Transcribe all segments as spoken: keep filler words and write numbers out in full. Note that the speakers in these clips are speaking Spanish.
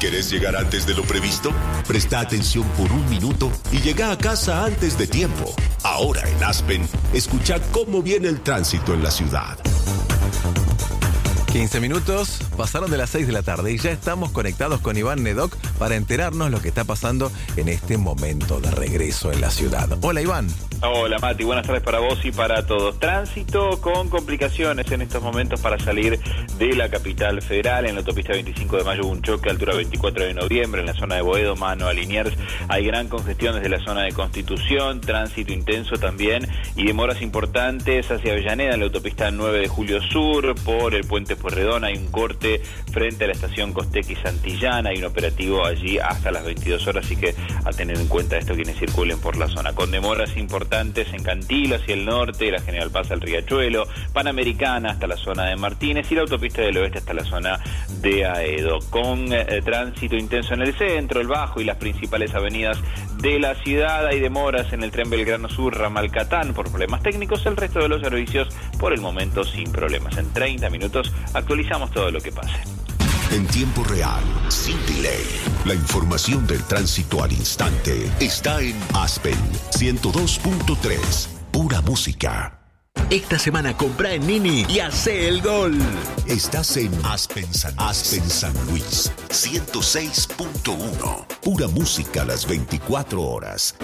¿Querés llegar antes de lo previsto? Presta atención por un minuto y llega a casa antes de tiempo. Ahora en Aspen, escucha cómo viene el tránsito en la ciudad. quince minutos pasaron de las seis de la tarde y ya estamos conectados con Iván Nedoc para enterarnos lo que está pasando en este momento de regreso en la ciudad. Hola, Iván. Hola, Mati, buenas tardes para vos y para todos. Tránsito con complicaciones en estos momentos para salir de la capital federal. En la autopista veinticinco de mayo hubo un choque a altura veinticuatro de noviembre en la zona de Boedo, Mano a Liniers. Hay gran congestión desde la zona de Constitución, tránsito intenso también y demoras importantes hacia Avellaneda en la autopista nueve de Julio Sur. Por el puente Pueyrredón hay un corte frente a la estación Costequi Santillana. Hay un operativo allí hasta las veintidós horas, así que a tener en cuenta esto quienes circulen por la zona. Con demoras importantes en Cantilo hacia el norte, la General Paz al Riachuelo, Panamericana hasta la zona de Martínez y la autopista del oeste hasta la zona de Aedo. Con eh, tránsito intenso en el centro, el Bajo y las principales avenidas de la ciudad. Hay demoras en el tren Belgrano Sur, ramal Catán por problemas técnicos. El resto de los servicios por el momento sin problemas. En treinta minutos actualizamos todo lo que pase. En tiempo real, sin delay. La información del tránsito al instante está en Aspen ciento dos punto tres. Pura música. Esta semana compra en Nini y hace el gol. Estás en Aspen San, Aspen San Luis ciento seis punto uno. Pura música a las veinticuatro horas.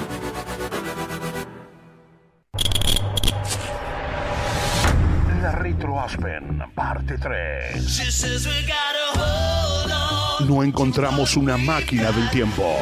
La Retro Aspen, parte tres. No encontramos una máquina del tiempo,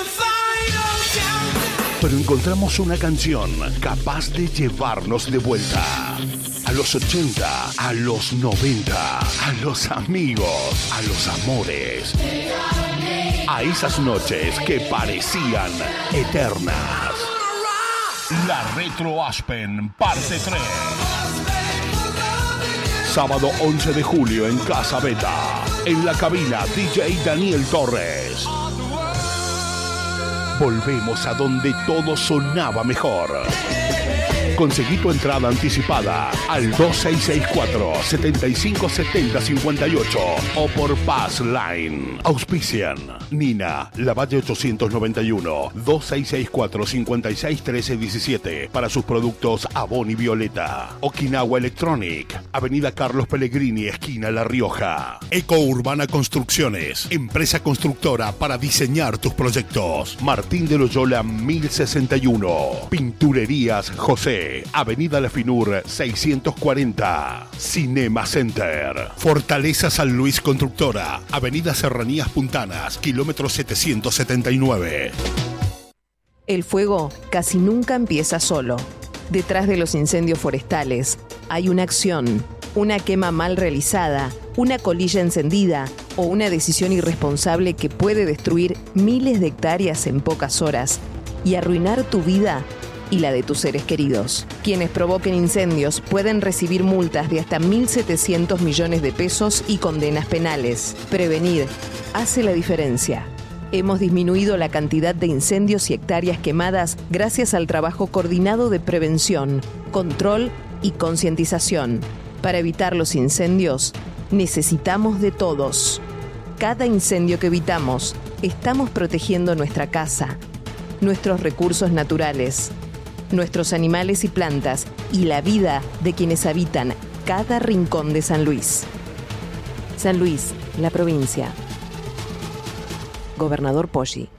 pero encontramos una canción capaz de llevarnos de vuelta a los ochenta, a los noventa, a los amigos, a los amores, a esas noches que parecían eternas. La Retro Aspen, parte tres. Sábado once de julio en Casa Beta. En la cabina, D J Daniel Torres. Volvemos a donde todo sonaba mejor. Conseguí tu entrada anticipada al dos seis seis cuatro, siete cinco siete cero cinco ocho o por Pass Line. Auspician Nina, Lavalle ochocientos noventa y uno, dos seis seis cuatro, cinco seis uno tres uno siete para sus productos Avon y Violeta. Okinawa Electronic, Avenida Carlos Pellegrini, esquina La Rioja. Eco Urbana Construcciones, empresa constructora para diseñar tus proyectos. Martín de Loyola mil sesenta y uno. Pinturerías José, Avenida La Finur seiscientos cuarenta. Cinema Center. Fortaleza San Luis Constructora, Avenida Serranías Puntanas, kilómetro setecientos setenta y nueve. El fuego casi nunca empieza solo. Detrás de los incendios forestales hay una acción, una quema mal realizada, una colilla encendida o una decisión irresponsable que puede destruir miles de hectáreas en pocas horas y arruinar tu vida y la de tus seres queridos. Quienes provoquen incendios pueden recibir multas de hasta mil setecientos millones de pesos y condenas penales. Prevenir hace la diferencia. Hemos disminuido la cantidad de incendios y hectáreas quemadas gracias al trabajo coordinado de prevención, control y concientización. Para evitar los incendios, necesitamos de todos. Cada incendio que evitamos, estamos protegiendo nuestra casa, nuestros recursos naturales, nuestros animales y plantas y la vida de quienes habitan cada rincón de San Luis. San Luis, la provincia. Gobernador Poggi.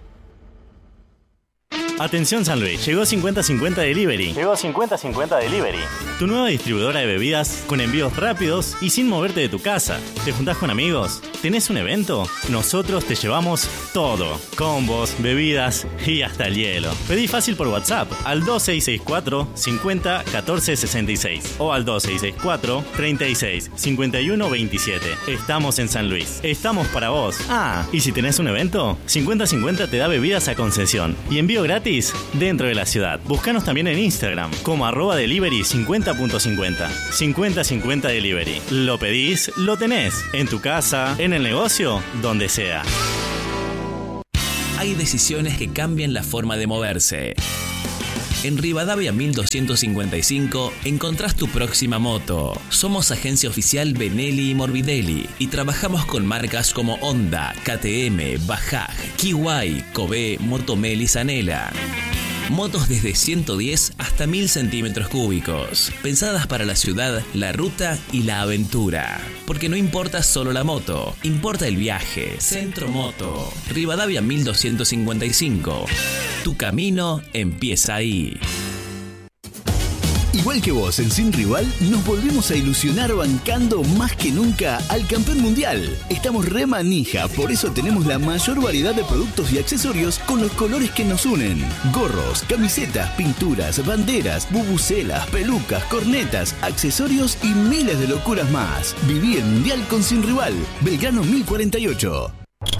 Atención San Luis, llegó cincuenta cincuenta Delivery. Llegó cincuenta cincuenta Delivery. Tu nueva distribuidora de bebidas con envíos rápidos y sin moverte de tu casa. ¿Te juntás con amigos? ¿Tenés un evento? Nosotros te llevamos todo. Combos, bebidas y hasta el hielo. Pedí fácil por WhatsApp al dos seis seis cuatro, cincuenta, catorce sesenta y seis o al dos seis seis cuatro, treinta y seis, cincuenta y uno veintisiete. Estamos en San Luis. Estamos para vos. Ah, y si tenés un evento, cincuenta cincuenta te da bebidas a concesión y envío gratis dentro de la ciudad. Búscanos también en Instagram como arroba delivery cincuenta punto cincuenta. cincuenta cincuenta Delivery. Lo pedís, lo tenés. En tu casa, en el negocio, donde sea. Hay decisiones que cambian la forma de moverse. En Rivadavia mil doscientos cincuenta y cinco encontrás tu próxima moto. Somos agencia oficial Benelli y Morbidelli y trabajamos con marcas como Honda, K T M, Bajaj, Kiwai, Kobe, Motomel y Zanela. Motos desde ciento diez hasta mil centímetros cúbicos, pensadas para la ciudad, la ruta y la aventura. Porque no importa solo la moto, importa el viaje. Centro Moto, Rivadavia mil doscientos cincuenta y cinco. Tu camino empieza ahí. Igual que vos en Sin Rival, nos volvemos a ilusionar bancando más que nunca al campeón mundial. Estamos re manija, por eso tenemos la mayor variedad de productos y accesorios con los colores que nos unen. Gorros, camisetas, pinturas, banderas, bubucelas, pelucas, cornetas, accesorios y miles de locuras más. Viví el mundial con Sin Rival. Belgrano mil cuarenta y ocho.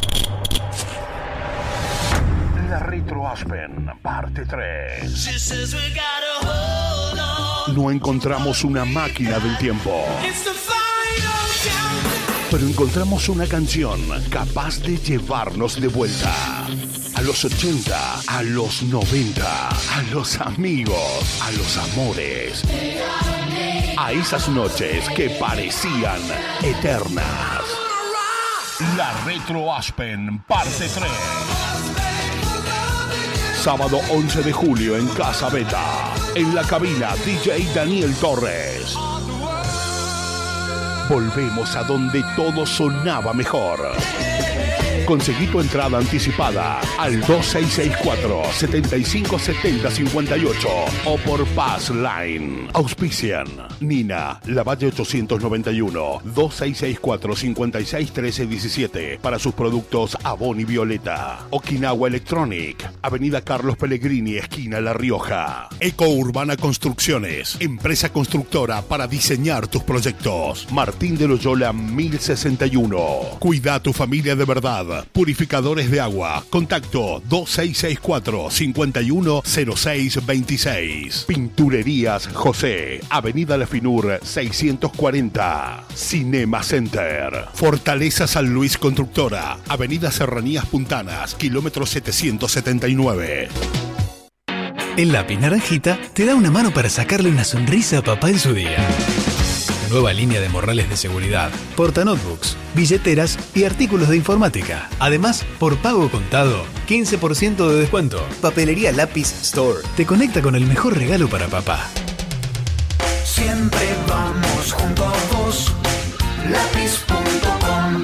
La Retro Aspen, parte tres. No encontramos una máquina del tiempo, pero encontramos una canción capaz de llevarnos de vuelta a los ochenta, a los noventa, a los amigos, a los amores, a esas noches que parecían eternas. La Retro Aspen, parte tres. Sábado once de julio en Casa Beta. En la cabina, D J Daniel Torres. Volvemos a donde todo sonaba mejor. Conseguí tu entrada anticipada al dos seis seis cuatro, siete cinco siete cero cinco ocho o por Pass Line. Auspician Nina, Lavalle ochocientos noventa y uno, dos seis seis cuatro, cinco seis uno tres uno siete para sus productos Avon y Violeta. Okinawa Electronic, Avenida Carlos Pellegrini, esquina La Rioja. Eco Urbana Construcciones, empresa constructora para diseñar tus proyectos. Martín de Loyola mil sesenta y uno. Cuida a tu familia de verdad. Purificadores de agua. Contacto dos seis seis cuatro, cinco uno cero seis dos seis. Pinturerías José, Avenida La Finur seiscientos cuarenta. Cinema Center. Fortaleza San Luis Constructora, Avenida Serranías Puntanas, kilómetro setecientos setenta y nueve. El lápiz naranjita te da una mano para sacarle una sonrisa a papá en su día. Nueva línea de morrales de seguridad, portanotebooks, billeteras y artículos de informática. Además, por pago contado, quince por ciento de descuento. Papelería Lápiz Store te conecta con el mejor regalo para papá. Siempre vamos junto a vos. Lápiz punto com.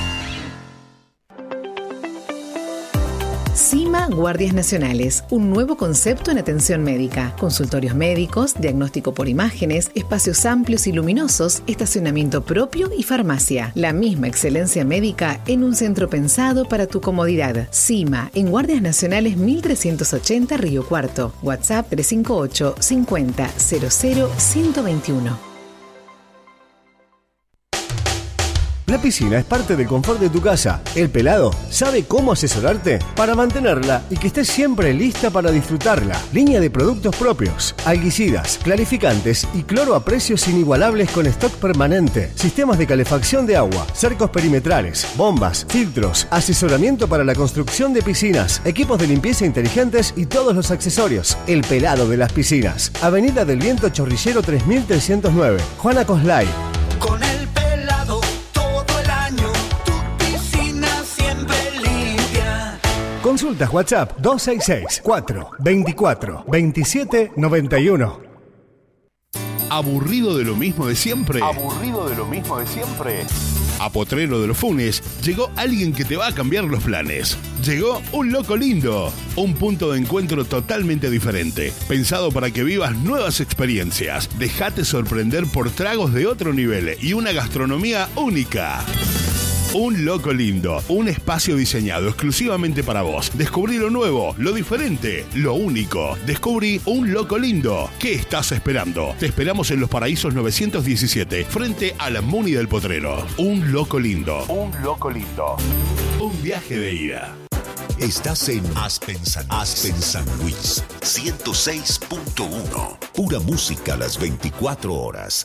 CIMA Guardias Nacionales, un nuevo concepto en atención médica. Consultorios médicos, diagnóstico por imágenes, espacios amplios y luminosos, estacionamiento propio y farmacia. La misma excelencia médica en un centro pensado para tu comodidad. CIMA, en Guardias Nacionales mil trescientos ochenta Río Cuarto. WhatsApp tres cinco ocho, cincuenta, cero cero, ciento veintiuno. La piscina es parte del confort de tu casa. El Pelado sabe cómo asesorarte para mantenerla y que estés siempre lista para disfrutarla. Línea de productos propios, alguicidas, clarificantes y cloro a precios inigualables con stock permanente. Sistemas de calefacción de agua, cercos perimetrales, bombas, filtros, asesoramiento para la construcción de piscinas, equipos de limpieza inteligentes y todos los accesorios. El Pelado de las piscinas. Avenida del Viento Chorrillero tres mil trescientos nueve. Juana Coslay. Con el Pelado todo el año, tu piscina siempre limpia. Consultas WhatsApp dos seis seis, cuatro veinticuatro, veintisiete noventa y uno. ¿Aburrido de lo mismo de siempre? ¿Aburrido de lo mismo de siempre? A Potrero de los Funes llegó alguien que te va a cambiar los planes. Llegó un loco lindo, un punto de encuentro totalmente diferente, pensado para que vivas nuevas experiencias. Dejate sorprender por tragos de otro nivel y una gastronomía única. Un loco lindo, un espacio diseñado exclusivamente para vos. Descubrí lo nuevo, lo diferente, lo único. Descubrí un loco lindo. ¿Qué estás esperando? Te esperamos en Los Paraísos novecientos diecisiete, frente a la Muni del Potrero. Un loco lindo. Un loco lindo. Un viaje de ida. Estás en Aspen San, Aspen San Luis, ciento seis punto uno. Pura música a las veinticuatro horas.